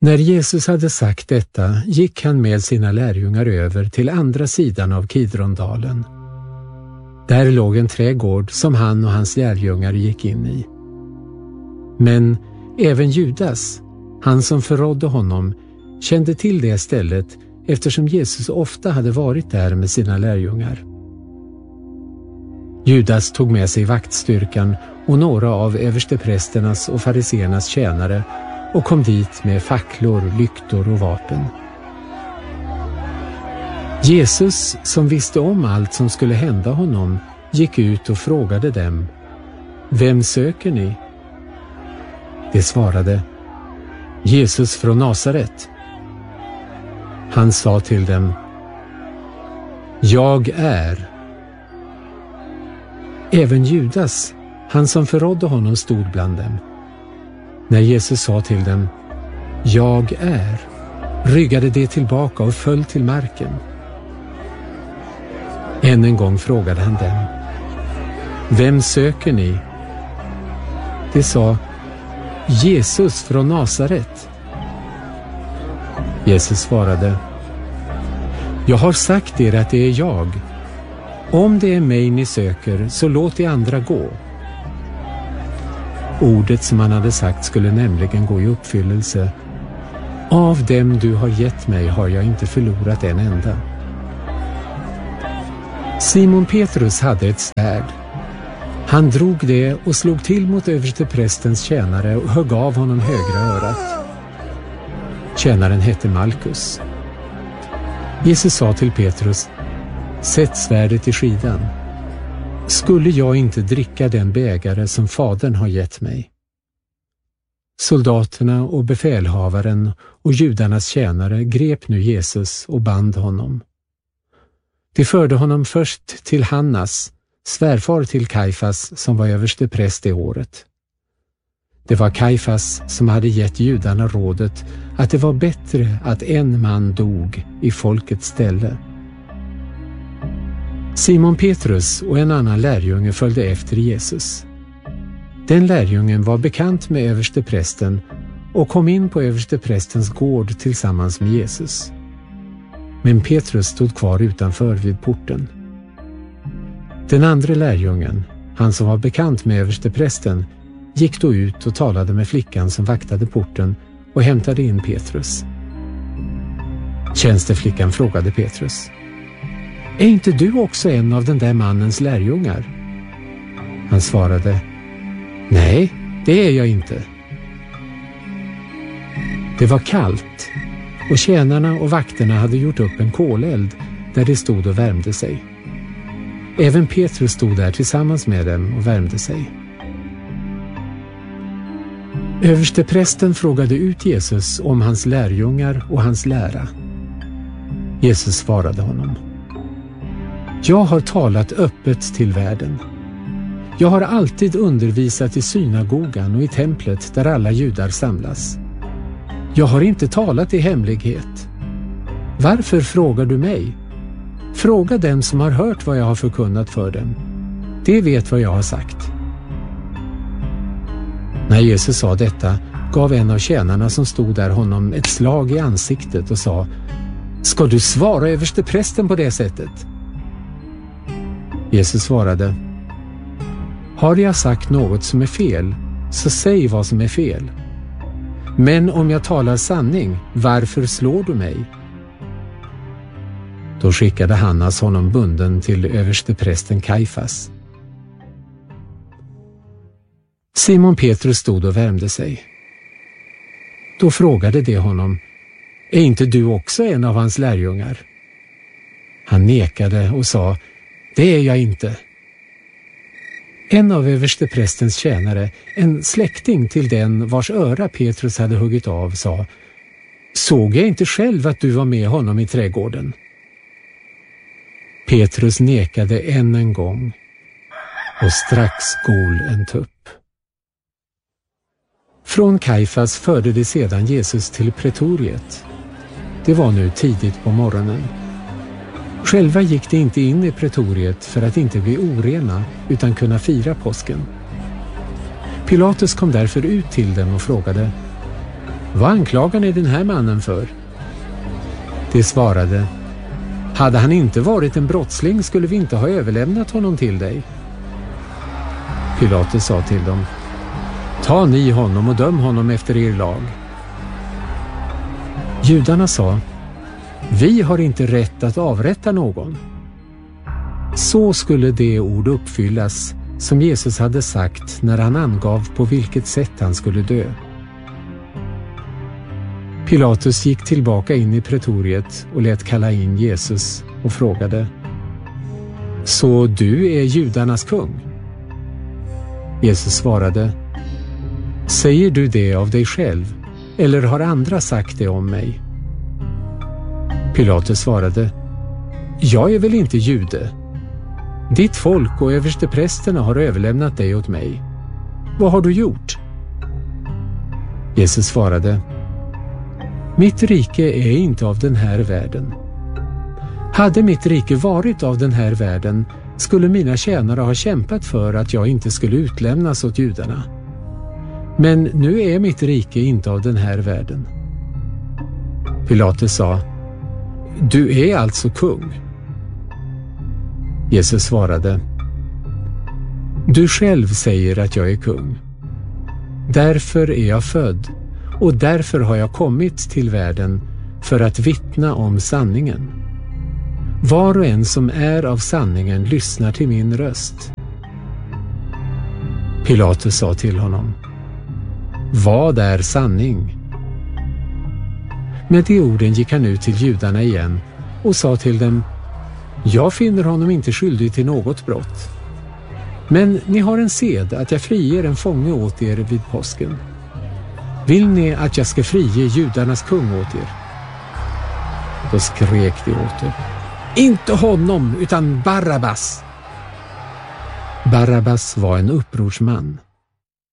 När Jesus hade sagt detta gick han med sina lärjungar över till andra sidan av Kidrondalen. Där låg en trädgård som han och hans lärjungar gick in i. Men även Judas, han som förrådde honom, kände till det stället eftersom Jesus ofta hade varit där med sina lärjungar. Judas tog med sig vaktstyrkan och några av översteprästernas och fariseernas tjänare och kom dit med facklor, lyktor och vapen. Jesus, som visste om allt som skulle hända honom, gick ut och frågade dem: "Vem söker ni?" De svarade: "Jesus från Nasaret." Han sa till dem: "Jag är." Även Judas, han som förrådde honom, stod bland dem. När Jesus sa till dem: "Jag är", ryggade de tillbaka och föll till marken. Än en gång frågade han dem: "Vem söker ni?" De sa: "Jesus från Nasaret." Jesus svarade: "Jag har sagt er att det är jag. Om det är mig ni söker, så låt de andra gå." Ordet som han hade sagt skulle nämligen gå i uppfyllelse: "Av dem du har gett mig har jag inte förlorat en enda." Simon Petrus hade ett svärd. Han drog det och slog till mot översteprästens tjänare och högg av honom högra örat. Tjänaren hette Malkus. Jesus sa till Petrus: "Sätt svärdet i skidan. Skulle jag inte dricka den bägare som Fadern har gett mig?" Soldaterna och befälhavaren och judarnas tjänare grep nu Jesus och band honom. De förde honom först till Hannas, svärfar till Kajfas, som var överstepräst det året. Det var Kajfas som hade gett judarna rådet att det var bättre att en man dog i folkets ställe. Simon Petrus och en annan lärjunge följde efter Jesus. Den lärjungen var bekant med översteprästen och kom in på översteprästens gård tillsammans med Jesus. Men Petrus stod kvar utanför vid porten. Den andra lärjungen, han som var bekant med översteprästen, gick då ut och talade med flickan som vaktade porten och hämtade in Petrus. Tjänsteflickan frågade Petrus: "Är inte du också en av den där mannens lärjungar?" Han svarade: "Nej, det är jag inte." Det var kallt och tjänarna och vakterna hade gjort upp en koleld där de stod och värmde sig. Även Petrus stod där tillsammans med dem och värmde sig. Översteprästen frågade ut Jesus om hans lärjungar och hans lära. Jesus svarade honom: "Jag har talat öppet till världen. Jag har alltid undervisat i synagogan och i templet där alla judar samlas. Jag har inte talat i hemlighet. Varför frågar du mig? Fråga dem som har hört vad jag har förkunnat för dem. De vet vad jag har sagt." När Jesus sa detta gav en av tjänarna som stod där honom ett slag i ansiktet och sa: "Ska du svara översteprästen på det sättet?" Jesus svarade: "Har jag sagt något som är fel, så säg vad som är fel. Men om jag talar sanning, varför slår du mig?" Då skickade Hannas honom bunden till översteprästen Kajfas. Simon Petrus stod och värmde sig. Då frågade de honom: "Är inte du också en av hans lärjungar?" Han nekade och sa: "Det är jag inte." En av översteprästens tjänare, en släkting till den vars öra Petrus hade huggit av, sa: "Såg jag inte själv att du var med honom i trädgården?" Petrus nekade än en gång, och strax gol en tupp. Från Kajfas förde de sedan Jesus till pretoriet. Det var nu tidigt på morgonen. Själva gick de inte in i pretoriet för att inte bli orena utan kunna fira påsken. Pilatus kom därför ut till dem och frågade: Vad anklagar ni den här mannen för? De svarade: hade han inte varit en brottsling skulle vi inte ha överlämnat honom till dig. Pilatus sa till dem: ta ni honom och döm honom efter er lag. Judarna sa: vi har inte rätt att avrätta någon. Så skulle det ord uppfyllas som Jesus hade sagt när han angav på vilket sätt han skulle dö. Pilatus gick tillbaka in i pretoriet och lät kalla in Jesus och frågade: så du är judarnas kung? Jesus svarade: säger du det av dig själv eller har andra sagt det om mig? Pilatus svarade: jag är väl inte jude. Ditt folk och översteprästerna har överlämnat dig åt mig. Vad har du gjort? Jesus svarade: mitt rike är inte av den här världen. Hade mitt rike varit av den här världen skulle mina tjänare ha kämpat för att jag inte skulle utlämnas åt judarna. Men nu är mitt rike inte av den här världen. Pilatus sa: du är alltså kung? Jesus svarade: du själv säger att jag är kung. Därför är jag född och därför har jag kommit till världen för att vittna om sanningen. Var och en som är av sanningen lyssnar till min röst. Pilatus sa till honom: vad är sanning? Med de orden gick han ut till judarna igen och sa till dem: jag finner honom inte skyldig till något brott. Men ni har en sed att jag friger en fånge åt er vid påsken. Vill ni att jag ska frige judarnas kung åt er? Då skrek de åter: inte honom utan Barabbas! Barabbas var en upprorsman.